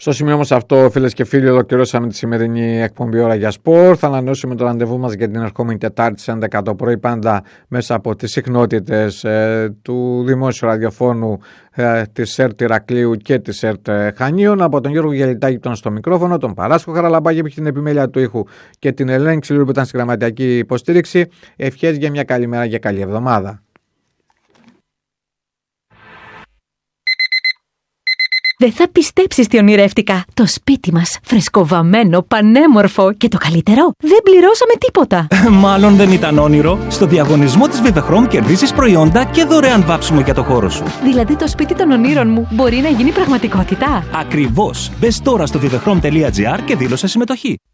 Στο σημείο όμως αυτό, φίλες και φίλοι, ολοκληρώσαμε τη σημερινή εκπομπή Ώρα για Σπορ. Θα ανανεώσουμε το ραντεβού μας για την ερχόμενη Τετάρτη στις 11 το πρωί, πάντα μέσα από τις συχνότητες του δημόσιου ραδιοφώνου της ΕΡΤ Ηρακλείου και της ΕΡΤ Χανίων. Από τον Γιώργο Γελιτάκη που ήταν στο μικρόφωνο, τον Παράσχο Χαραλαμπάκη που είχε την επιμέλεια του ήχου και την Ελένη Ξυλούρου που ήταν στη γραμματιακή υποστήριξη. Ευχές για μια καλή μέρα και καλή εβδομάδα. Δεν θα πιστέψεις τι ονειρεύτηκα. Το σπίτι μας, φρεσκοβαμμένο, πανέμορφο και το καλύτερο, δεν πληρώσαμε τίποτα. Μάλλον δεν ήταν όνειρο. Στο διαγωνισμό της Vivechrom κερδίσεις προϊόντα και δωρεάν βάψιμο για το χώρο σου. Δηλαδή το σπίτι των ονείρων μου μπορεί να γίνει πραγματικότητα. Ακριβώς. Μπες τώρα στο vivechrom.gr και δήλωσε συμμετοχή.